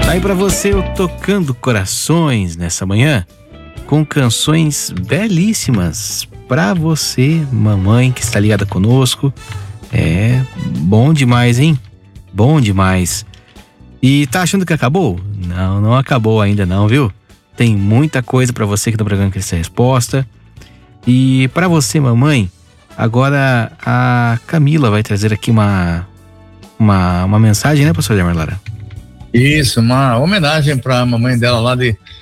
Tá aí pra você eu tocando corações nessa manhã, com canções belíssimas pra você, mamãe que está ligada conosco. É bom demais, hein? Bom demais. E tá achando que acabou? Não, não acabou ainda não, viu? Tem muita coisa pra você aqui no programa Criança Resposta. E pra você, mamãe, agora a Camila vai trazer aqui uma mensagem, né, professor Marlara? Isso, uma homenagem para a mamãe dela lá de